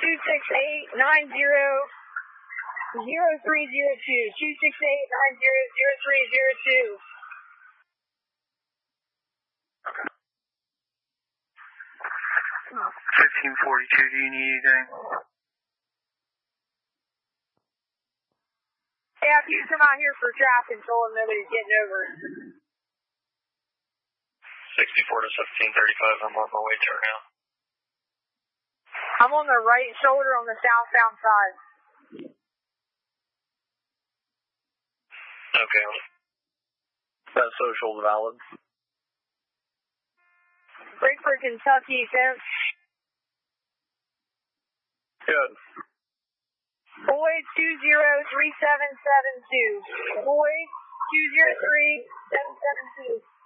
268-90-0302. 1542, do you need anything? Yeah, if you come out here for traffic control and nobody's getting over. 64 to 1735, I'm on my way to her now. I'm on the right shoulder on the southbound side. Okay. Is that social valid? Frankfort, Kentucky, fence. Good. Boyd 203772. Boyd 203772.